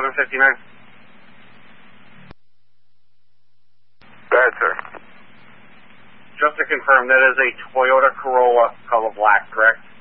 1159. Go ahead, sir. Just to confirm, that is a Toyota Corolla color black, correct?